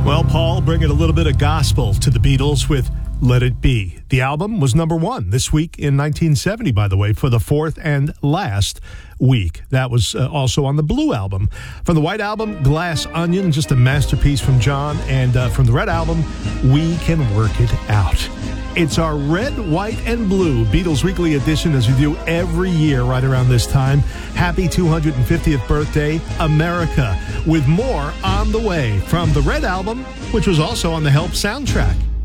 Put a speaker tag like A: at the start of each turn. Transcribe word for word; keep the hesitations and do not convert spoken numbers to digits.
A: Well, Paul, bringing a little bit of gospel to the Beatles with Let It Be. The album was number one this week in nineteen seventy, by the way, for the fourth and last week. That was uh, also on the Blue Album. From the White Album, Glass Onion, just a masterpiece from John. And uh, from the Red Album, We Can Work It Out. It's our Red, White, and Blue Beatles Weekly Edition, as we do every year right around this time. Happy two hundred fiftieth birthday, America, with more on the way from the Red Album, which was also on the Help soundtrack.